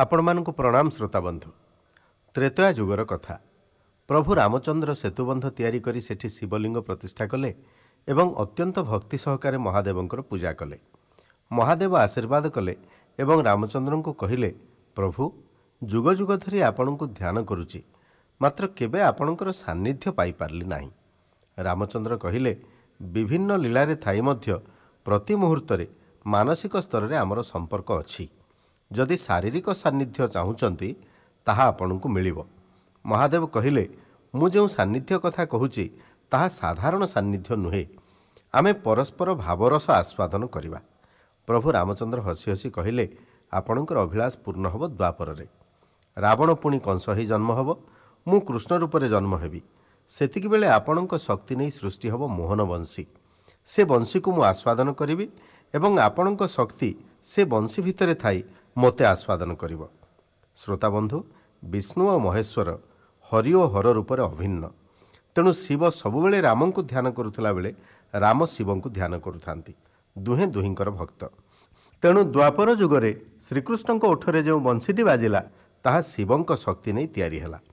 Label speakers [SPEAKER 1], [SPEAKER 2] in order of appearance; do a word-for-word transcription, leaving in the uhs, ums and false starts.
[SPEAKER 1] ଆପଣମାନଙ୍କୁ ପ୍ରଣାମ ଶ୍ରୋତାବନ୍ଧୁ। ତ୍ରେତୟା ଯୁଗର କଥା। ପ୍ରଭୁ ରାମଚନ୍ଦ୍ର ସେତୁବନ୍ଧ ତିଆରି କରି ସେଠି ଶିବଲିଙ୍ଗ ପ୍ରତିଷ୍ଠା କଲେ ଏବଂ ଅତ୍ୟନ୍ତ ଭକ୍ତି ସହକାରେ ମହାଦେବଙ୍କର ପୂଜା କଲେ। ମହାଦେବ ଆଶୀର୍ବାଦ କଲେ ଏବଂ ରାମଚନ୍ଦ୍ରଙ୍କୁ କହିଲେ, ପ୍ରଭୁ, ଯୁଗ ଯୁଗ ଧରି ଆପଣଙ୍କୁ ଧ୍ୟାନ କରୁଛି, ମାତ୍ର କେବେ ଆପଣଙ୍କର ସାନ୍ନିଧ୍ୟ ପାଇପାରିଲି ନାହିଁ। ରାମଚନ୍ଦ୍ର କହିଲେ, ବିଭିନ୍ନ ଲୀଳାରେ ଥାଇ ମଧ୍ୟ ପ୍ରତି ମୁହୂର୍ତ୍ତରେ ମାନସିକ ସ୍ତରରେ ଆମର ସମ୍ପର୍କ ଅଛି। ଯଦି ଶାରୀରିକ ସାନ୍ନିଧ୍ୟ ଚାହୁଁଛନ୍ତି ତାହା ଆପଣଙ୍କୁ ମିଳିବ। ମହାଦେବ କହିଲେ, ମୁଁ ଯେଉଁ ସାନ୍ନିଧ୍ୟ କଥା କହୁଛି ତାହା ସାଧାରଣ ସାନ୍ନିଧ୍ୟ ନୁହେଁ। ଆମେ ପରସ୍ପର ଭାବରସ ଆସ୍ୱାଦନ କରିବା। ପ୍ରଭୁ ରାମଚନ୍ଦ୍ର ହସି ହସି କହିଲେ, ଆପଣଙ୍କର ଅଭିଳାଷ ପୂର୍ଣ୍ଣ ହେବ ଦ୍ୱାପରରେ। ରାବଣ ପୁଣି କଂସ ହୋଇ ଜନ୍ମ ହେବ, ମୁଁ କୃଷ୍ଣ ରୂପରେ ଜନ୍ମ ହେବି। ସେତିକିବେଳେ ଆପଣଙ୍କ ଶକ୍ତି ନେଇ ସୃଷ୍ଟି ହେବ ମୋହନ ବଂଶୀ। ସେ ବଂଶୀକୁ ମୁଁ ଆସ୍ୱାଦନ କରିବି ଏବଂ ଆପଣଙ୍କ ଶକ୍ତି ସେ ବଂଶୀ ଭିତରେ ଥାଇ ମୋତେ ଆସ୍ୱାଦନ କରିବ। ଶ୍ରୋତାବନ୍ଧୁ, ବିଷ୍ଣୁ ଓ ମହେଶ୍ୱର ହରି ଓ ହର ରୂପରେ ଅଭିନ୍ନ। ତେଣୁ ଶିବ ସବୁବେଳେ ରାମଙ୍କୁ ଧ୍ୟାନ କରୁଥିଲା ବେଳେ ରାମ ଶିବଙ୍କୁ ଧ୍ୟାନ କରୁଥାନ୍ତି। ଦୁହେଁ ଦୁହିଁଙ୍କର ଭକ୍ତ। ତେଣୁ ଦ୍ୱାପର ଯୁଗରେ ଶ୍ରୀକୃଷ୍ଣଙ୍କ ଓଠରେ ଯେଉଁ ବଂଶୀଟି ବାଜିଲା ତାହା ଶିବଙ୍କ ଶକ୍ତି ନେଇ ତିଆରି ହେଲା।